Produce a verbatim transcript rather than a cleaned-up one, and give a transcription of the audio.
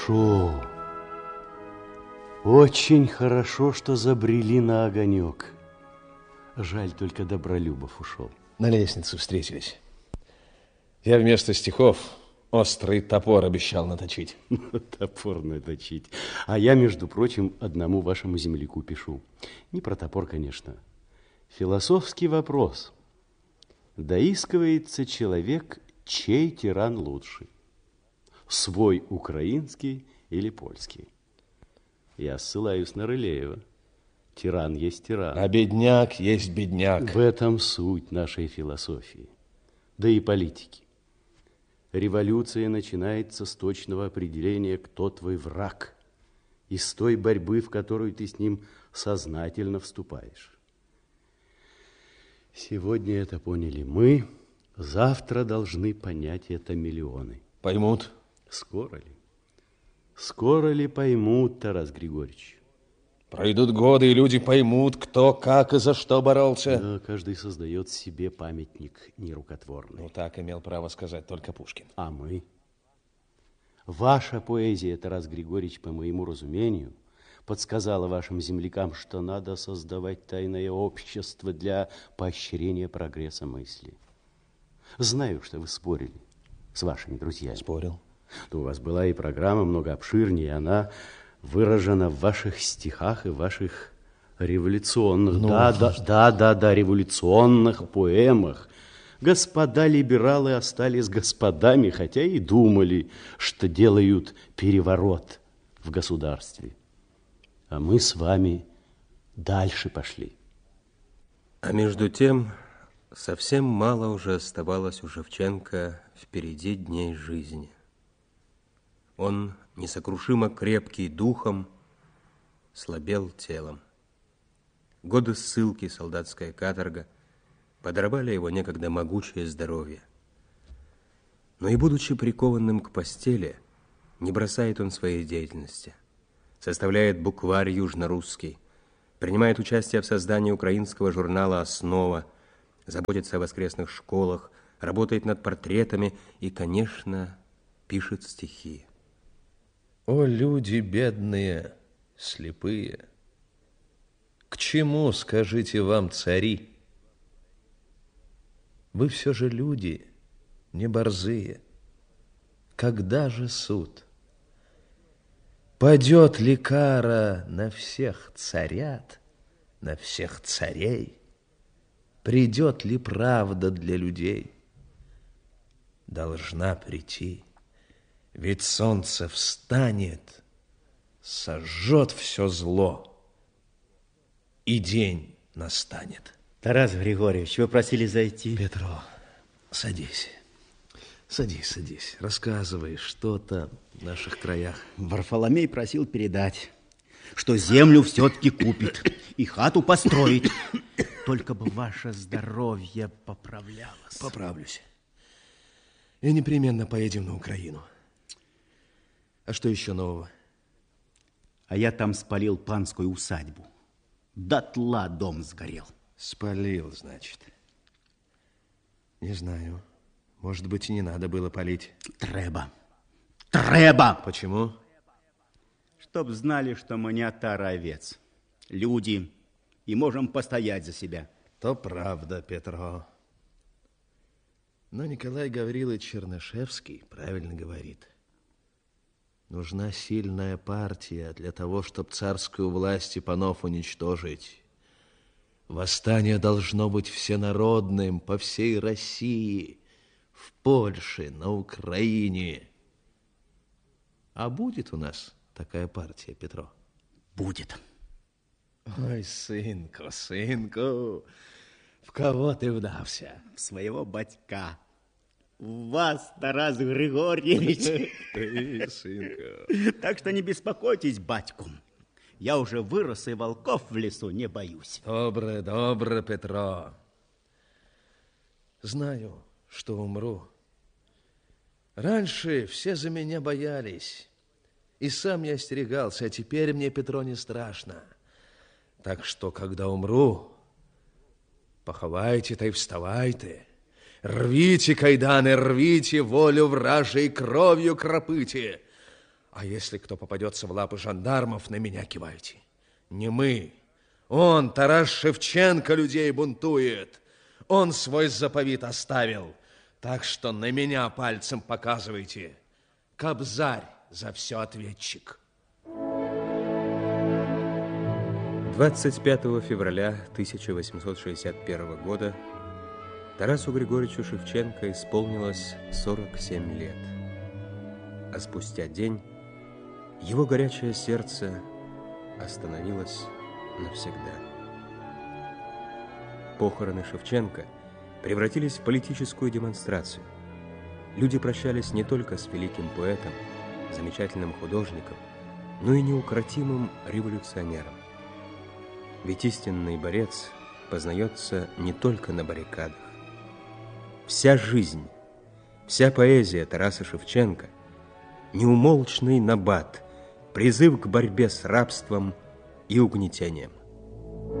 Хорошо. Очень хорошо, что забрели на огонек. Жаль, только Добролюбов ушел. На лестнице встретились. Я вместо стихов острый топор обещал наточить. Топор наточить. А я, между прочим, одному вашему земляку пишу. Не про топор, конечно. Философский вопрос. Доискивается человек, чей тиран лучше? Свой украинский или польский? Я ссылаюсь на Рылеева. Тиран есть тиран. А бедняк есть бедняк. В этом суть нашей философии. Да и политики. Революция начинается с точного определения, кто твой враг, и с той борьбы, в которую ты с ним сознательно вступаешь. Сегодня это поняли мы, завтра должны понять это миллионы. Поймут? Скоро ли? Скоро ли поймут, Тарас Григорьевич? Пройдут годы, и люди поймут, кто, как и за что боролся. Да, каждый создает себе памятник нерукотворный. Ну, так имел право сказать только Пушкин. А мы? Ваша поэзия, Тарас Григорьевич, по моему разумению, подсказала вашим землякам, что надо создавать тайное общество для поощрения прогресса мысли. Знаю, что вы спорили с вашими друзьями. Спорил. То у вас была и программа много обширнее, она выражена в ваших стихах и ваших революционных, ну, да, да, да, да, да, революционных поэмах. Господа либералы остались господами, хотя и думали, что делают переворот в государстве. А мы с вами дальше пошли. А между тем, совсем мало уже оставалось у Шевченко впереди дней жизни. Он, несокрушимо крепкий духом, слабел телом. Годы ссылки, солдатская каторга подорвали его некогда могучее здоровье. Но и будучи прикованным к постели, не бросает он своей деятельности. Составляет букварь южно-русский, принимает участие в создании украинского журнала «Основа», заботится о воскресных школах, работает над портретами и, конечно, пишет стихи. О, люди бедные, слепые! К чему, скажите вам, цари? Вы все же люди, не борзые. Когда же суд? Падет ли кара на всех царят, на всех царей? Придет ли правда для людей? Должна прийти. Ведь солнце встанет, сожжет все зло, и день настанет. Тарас Григорьевич, вы просили зайти. Петро, садись. Садись, садись. Рассказывай, что там в наших краях. Варфоломей просил передать, что землю все-таки купит и хату построит. Только бы ваше здоровье поправлялось. Поправлюсь. И непременно поедем на Украину. А что еще нового? А я там спалил панскую усадьбу. Дотла дом сгорел. Спалил, значит. Не знаю. Может быть, и не надо было палить. Треба. Треба! Почему? Чтоб знали, что мы не отара овец. Люди. И можем постоять за себя. То правда, Петро. Но Николай Гаврилович Чернышевский правильно говорит. Нужна сильная партия для того, чтобы царскую власть и панов уничтожить. Восстание должно быть всенародным по всей России, в Польше, на Украине. А будет у нас такая партия, Петро? Будет. Ой, сынку, сынку, в кого ты вдався? В своего батька. В вас, Тарас Григорьевич. Ты, сынку. Так что не беспокойтесь, батьку. Я уже вырос и волков в лесу не боюсь. Добре, добре, Петро. Знаю, что умру. Раньше все за меня боялись. И сам я остерегался, а теперь мне, Петро, не страшно. Так что, когда умру, поховайте-то и вставайте. Рвите кайданы, рвите волю вражей, кровью кропыте. А если кто попадется в лапы жандармов, на меня кивайте. Не мы. Он, Тарас Шевченко, людей бунтует. Он свой заповедь оставил. Так что на меня пальцем показывайте. Кобзарь за все ответчик. двадцать пятого февраля тысяча восемьсот шестьдесят первого года Тарасу Григорьевичу Шевченко исполнилось сорок семь лет. А спустя день его горячее сердце остановилось навсегда. Похороны Шевченко превратились в политическую демонстрацию. Люди прощались не только с великим поэтом, замечательным художником, но и неукротимым революционером. Ведь истинный борец познается не только на баррикадах. Вся жизнь, вся поэзия Тараса Шевченко – неумолчный набат, призыв к борьбе с рабством и угнетением.